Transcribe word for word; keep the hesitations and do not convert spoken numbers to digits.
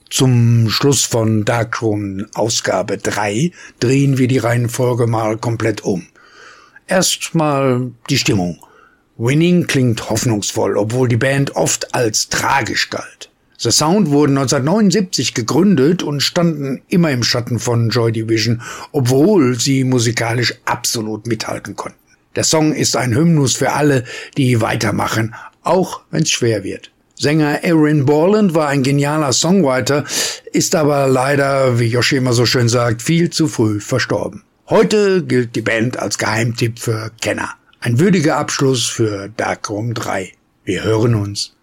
Zum Schluss von Darkthrone Ausgabe drei drehen wir die Reihenfolge mal komplett um. Erstmal die Stimmung. Winning klingt hoffnungsvoll, obwohl die Band oft als tragisch galt. The Sound wurden neunzehnhundertneunundsiebzig gegründet und standen immer im Schatten von Joy Division, obwohl sie musikalisch absolut mithalten konnten. Der Song ist ein Hymnus für alle, die weitermachen, auch wenn's schwer wird. Sänger Aaron Borland war ein genialer Songwriter, ist aber leider, wie Yoshi immer so schön sagt, viel zu früh verstorben. Heute gilt die Band als Geheimtipp für Kenner. Ein würdiger Abschluss für Darkthrone drei. Wir hören uns.